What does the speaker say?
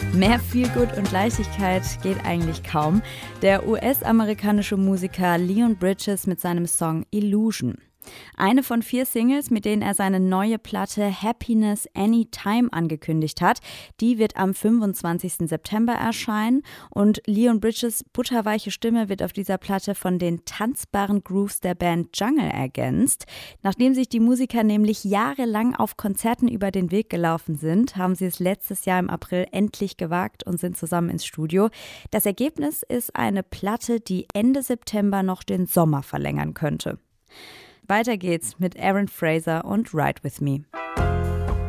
Mehr Feelgood und Leichtigkeit geht eigentlich kaum. Der US-amerikanische Musiker Leon Bridges mit seinem Song Illusion. Eine von 4 Singles, mit denen er seine neue Platte Happiness Anytime angekündigt hat, die wird am 25. September erscheinen und Leon Bridges butterweiche Stimme wird auf dieser Platte von den tanzbaren Grooves der Band Jungle ergänzt. Nachdem sich die Musiker nämlich jahrelang auf Konzerten über den Weg gelaufen sind, haben sie es letztes Jahr im April endlich gewagt und sind zusammen ins Studio. Das Ergebnis ist eine Platte, die Ende September noch den Sommer verlängern könnte. Weiter geht's mit Aaron Fraser und Ride With Me.